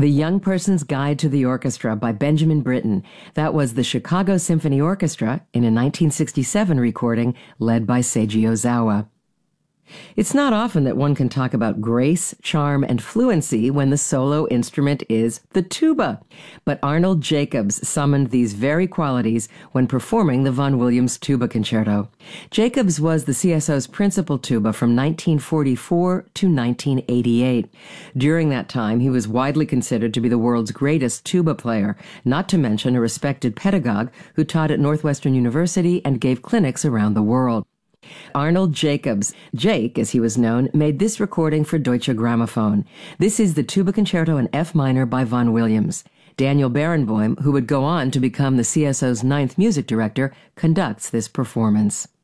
The Young Person's Guide to the Orchestra by Benjamin Britten. That was the Chicago Symphony Orchestra in a 1967 recording led by Seiji Ozawa. It's not often that one can talk about grace, charm, and fluency when the solo instrument is the tuba. But Arnold Jacobs summoned these very qualities when performing the Vaughan Williams Tuba Concerto. Jacobs was the CSO's principal tuba from 1944 to 1988. During that time, he was widely considered to be the world's greatest tuba player, not to mention a respected pedagogue who taught at Northwestern University and gave clinics around the world. Arnold Jacobs, Jake as he was known, made this recording for Deutsche Grammophon. This is the Tuba Concerto in F minor by Vaughan Williams. Daniel Barenboim, who would go on to become the CSO's 9th music director, conducts this performance.